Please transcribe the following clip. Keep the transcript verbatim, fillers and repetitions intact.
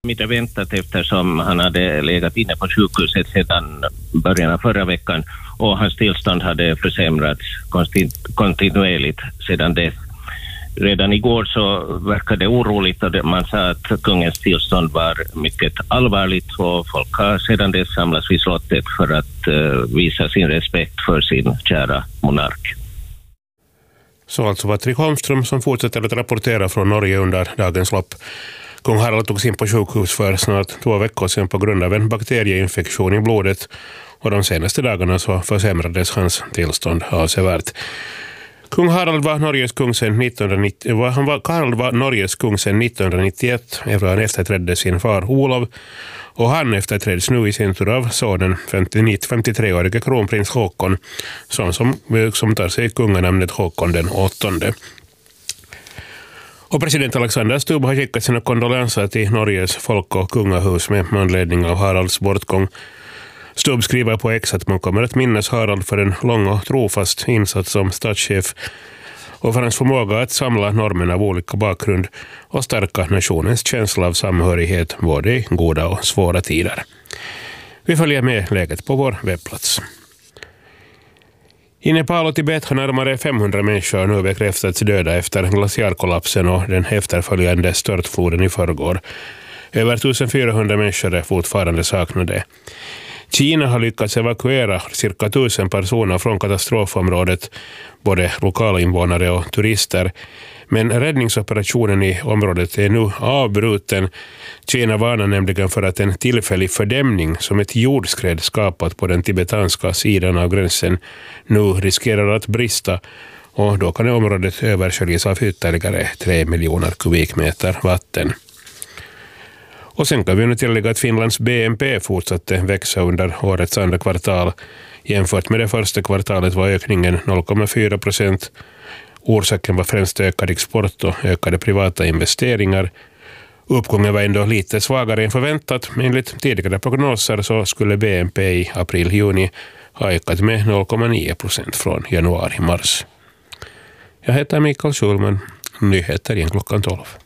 Lite väntat eftersom han hade legat inne på sjukhuset sedan början av förra veckan och hans tillstånd hade försämrats kontinuerligt sedan dess. Redan igår så verkade det oroligt och man sa att kungens tillstånd var mycket allvarligt och folk har sedan dess samlats vid slottet för att uh, visa sin respekt för sin kära monark. Så alltså Patrik Holmström som fortsätter att rapportera från Norge under dagens lopp. Kung Harald togs in på sjukhus för snart två veckor sedan på grund av en bakterieinfektion i blodet och de senaste dagarna så försämrades hans tillstånd avsevärt. Kung Harald var Norges kung sedan nittonhundranittio, han var, Harald var Norges kung sedan nittonhundranittioett efter han efterträdde sin far Olof och han efterträds nu i sin tur av sonen femtiotreårige kronprins Håkon som, som, som tar sig kunganamnet Håkon den åttonde. Och president Alexander Stubb har skickat sina kondolenser till Norges folk- och kungahus med anledning av Haralds bortgång. Stubb skriver på X att man kommer att minnas Harald för en lång och trofast insats som statschef och för hans förmåga att samla normen av olika bakgrund och stärka nationens känsla av samhörighet både i goda och svåra tider. Vi följer med läget på vår webbplats. I Nepal och Tibet har närmare femhundra människor nu bekräftats döda efter glaciärkollapsen och den efterföljande störtfloden i förrgår. Över fjortonhundra människor är fortfarande saknade. Kina har lyckats evakuera cirka tusen personer från katastrofområdet, både lokala invånare och turister. Men räddningsoperationen i området är nu avbruten. Kina varnar nämligen för att en tillfällig fördämning som ett jordskred skapat på den tibetanska sidan av gränsen nu riskerar att brista och då kan området översköljas av ytterligare tre miljoner kubikmeter vatten. Och sen kan vi nu tillägga att Finlands B N P fortsatte växa under årets andra kvartal. Jämfört med det första kvartalet var ökningen noll komma fyra procent. Orsaken var främst ökad export och ökade privata investeringar. Uppgången var ändå lite svagare än förväntat. Enligt tidigare prognoser så skulle B N P i april-juni ha ökat med noll komma nio procent från januari-mars. Jag heter Mikael Schulman. Nyheter igen klockan tolv.